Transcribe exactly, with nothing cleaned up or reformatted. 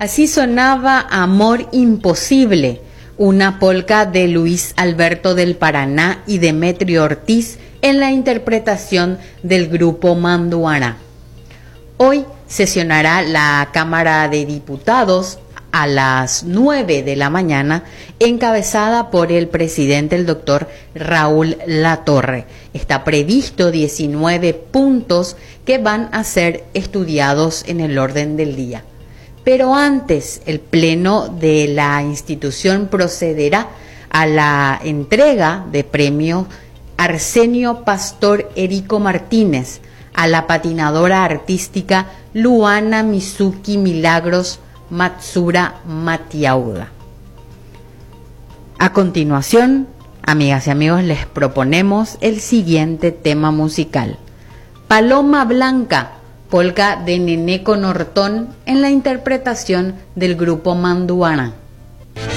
Así sonaba Amor Imposible, una polca de Luis Alberto del Paraná y Demetrio Ortiz en la interpretación del grupo Manduana. Hoy sesionará la Cámara de Diputados a las nueve de la mañana, encabezada por el presidente, el doctor Raúl Latorre. Está previsto diecinueve puntos que van a ser estudiados en el orden del día. Pero antes, el Pleno de la institución procederá a la entrega de premio Arsenio Pastor Erico Martínez a la patinadora artística Luana Mizuki Milagros Matsura Matiauda. A continuación, amigas y amigos, les proponemos el siguiente tema musical: Paloma Blanca, polca de Neneco Nortón en la interpretación del grupo Manduana.